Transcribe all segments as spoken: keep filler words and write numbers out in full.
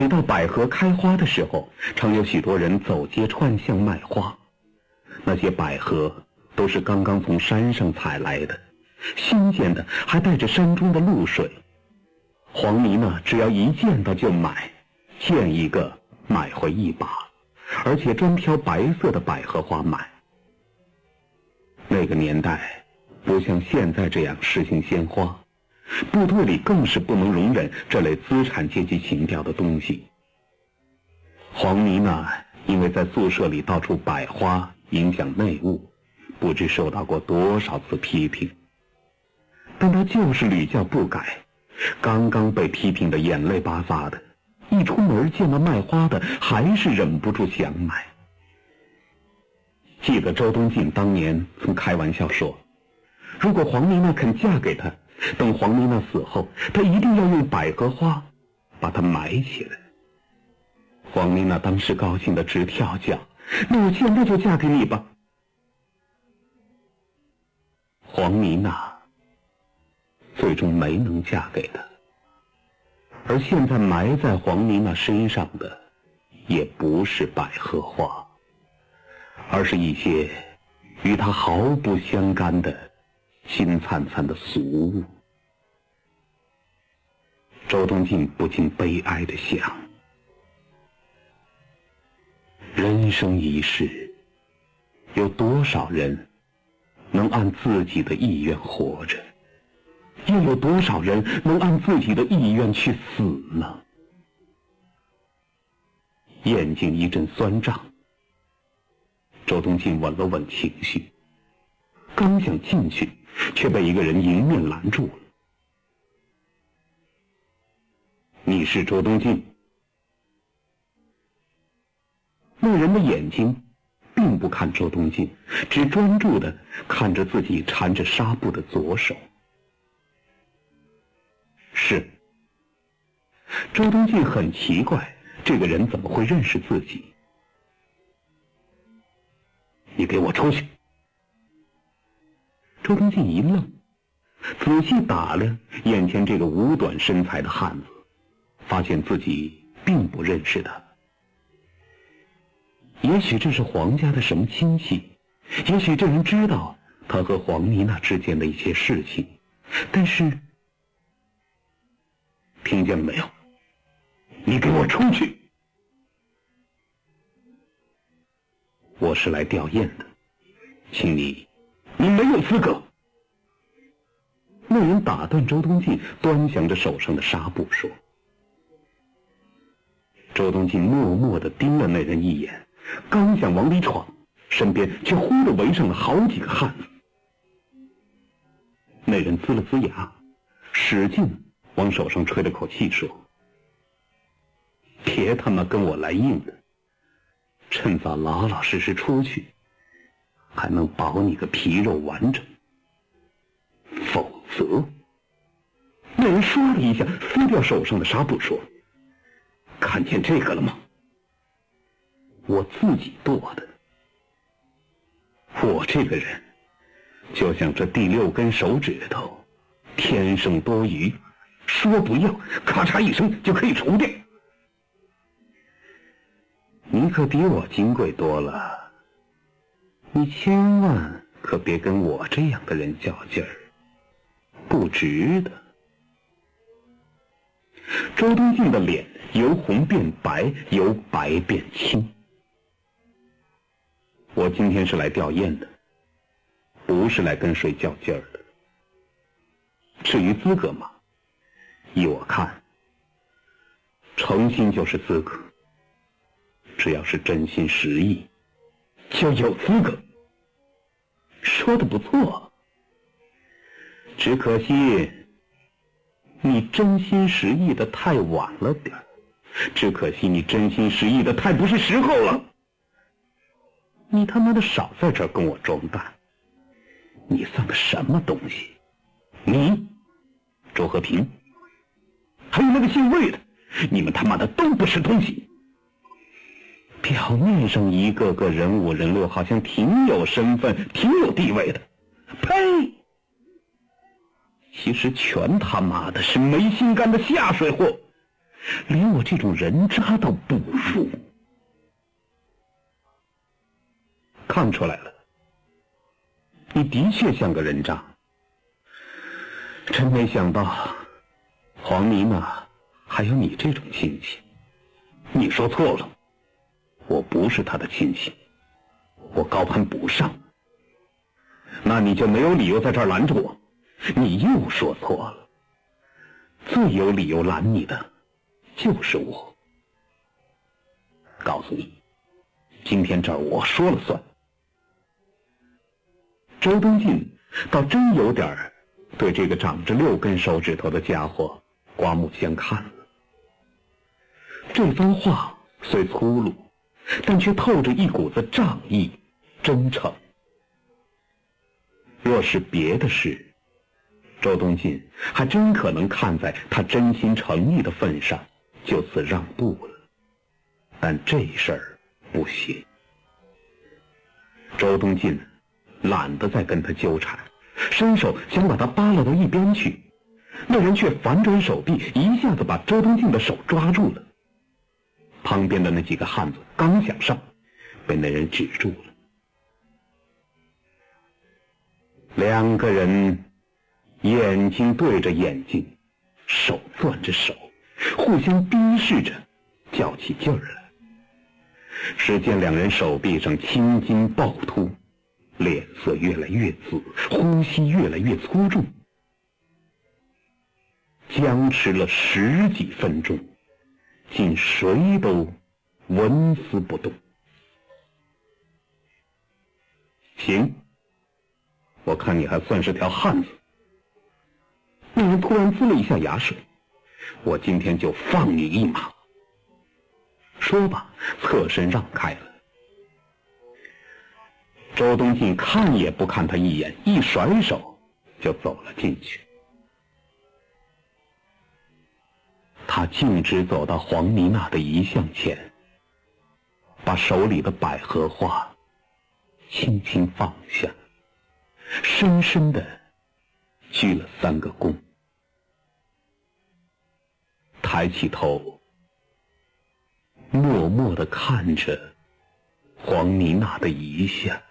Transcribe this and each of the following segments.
每到百合开花的时候，常有许多人走街串巷卖花。那些百合都是刚刚从山上采来的，新鲜的，还带着山中的露水。黄泥呢，只要一见到就买，见一个买回一把，而且专挑白色的百合花买。那个年代不像现在这样实行鲜花，部队里更是不能容忍这类资产阶级情调的东西。黄泥呢，因为在宿舍里到处摆花，影响内务，不知受到过多少次批评。但他就是屡教不改，刚刚被批评得眼泪巴巴的，一出门见到卖花的，还是忍不住想买。记得周东进当年曾开玩笑说，如果黄妮娜肯嫁给他，等黄妮娜死后，他一定要用百合花把她埋起来。黄妮娜当时高兴得直跳脚，那我现在就嫁给你吧。黄妮娜最终没能嫁给他，而现在埋在黄妮娜身上的也不是百合花，而是一些与他毫不相干的金灿灿的俗物。周东进不禁悲哀地想，人生一世，有多少人能按自己的意愿活着，又有多少人能按自己的意愿去死呢？眼睛一阵酸胀，周东进稳了稳情绪，刚想进去，却被一个人迎面拦住了。你是周东进？那人的眼睛并不看周东进，只专注地看着自己缠着纱布的左手。是。周东进很奇怪，这个人怎么会认识自己？你给我出去！周东进一愣，仔细打量眼前这个五短身材的汉子，发现自己并不认识他。也许这是黄家的什么亲戚，也许这人知道他和黄妮娜之间的一些事情，但是听见了没有？你给我出去！我是来吊唁的，请你，你没有资格。那人打断周东进，端详着手上的纱布说。周东进默默地盯了那人一眼，刚想往里闯，身边却忽地围上了好几个汉子。那人呲了呲牙，使劲往手上吹了口气说，别他妈跟我来硬的，趁早老老实实出去，还能保你个皮肉完整。否则，那人唰的一下撕掉手上的纱布说，看见这个了吗？我自己剁的。我这个人就像这第六根手指头，天生多余，说不要，咔嚓一声就可以除掉。你可比我金贵多了，你千万可别跟我这样的人较劲儿，不值得。周东进的脸由红变白，由白变青。我今天是来吊唁的，不是来跟谁较劲儿的。至于资格嘛，依我看，诚心就是资格，只要是真心实意，就有资格。说得不错，只可惜你真心实意的太晚了点儿，只可惜你真心实意的太不是时候了。你他妈的少在这儿跟我装蛋！你算个什么东西？你，周和平，还有那个姓魏的，你们他妈的都不是东西！表面上一个个人五人六，好像挺有身份、挺有地位的，呸！其实全他妈的是没心肝的下水货， 连我这种人渣都不服。看出来了，你的确像个人渣。真没想到，黄妮娜还有你这种亲戚。你说错了，我不是她的亲戚，我高攀不上。那你就没有理由在这儿拦着我。你又说错了，最有理由拦你的就是我。告诉你，今天这儿我说了算。周东进倒真有点儿对这个长着六根手指头的家伙刮目相看了。这番话虽粗鲁，但却透着一股子仗义真诚。若是别的事，周东进还真可能看在他真心诚意的份上就此让步了，但这事儿不行。周东进懒得再跟他纠缠，伸手想把他扒拉到一边去，那人却反转手臂，一下子把周东进的手抓住了。旁边的那几个汉子刚想上，被那人止住了。两个人眼睛对着眼睛，手攥着手，互相逼视着，较起劲儿来。只见两人手臂上青筋暴突，脸色越来越紫，呼吸越来越粗重，僵持了十几分钟，竟谁都纹丝不动。行，我看你还算是条汉子。那人突然呲了一下牙水，我今天就放你一马。说罢，侧身让开了。周东进看也不看他一眼，一甩手就走了进去。他径直走到黄妮娜的遗像前，把手里的百合花轻轻放下，深深地鞠了三个躬，抬起头，默默地看着黄妮娜的遗像。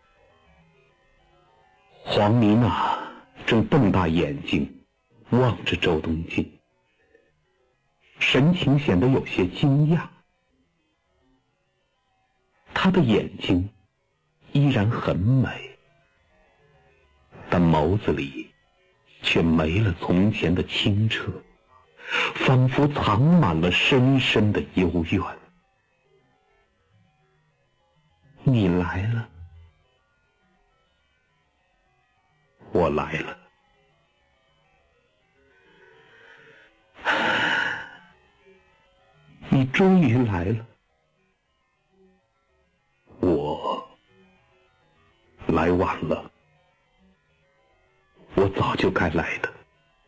黄妮娜正瞪大眼睛望着周东进，神情显得有些惊讶。她的眼睛依然很美，但眸子里却没了从前的清澈，仿佛藏满了深深的幽怨。你来了。我来了。你终于来了。我来晚了，我早就该来的。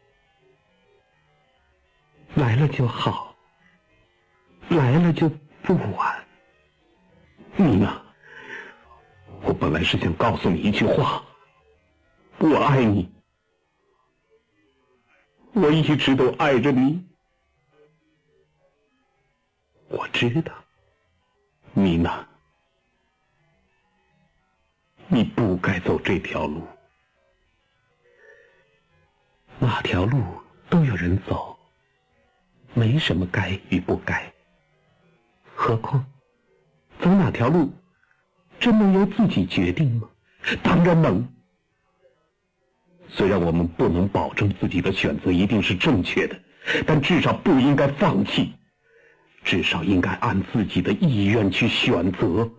来了就好，来了就不晚。妮娜，我本来是想告诉你一句话，我爱你，我一直都爱着你。我知道，妮娜，你不该走这条路，哪条路都有人走，没什么该与不该。何况走哪条路真能由自己决定吗？当然能。虽然我们不能保证自己的选择一定是正确的，但至少不应该放弃，至少应该按自己的意愿去选择。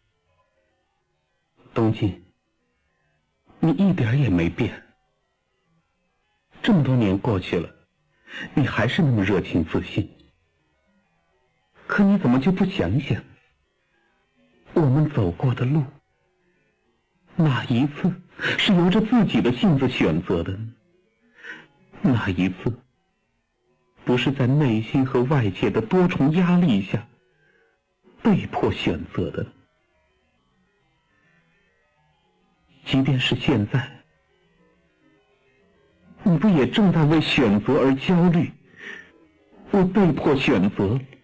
东进，你一点也没变。这么多年过去了，你还是那么热情自信。可你怎么就不想想，我们走过的路，哪一次是由着自己的性子选择的呢？哪一次不是在内心和外界的多重压力下被迫选择的？即便是现在，你不也正在为选择而焦虑， 我被迫选择，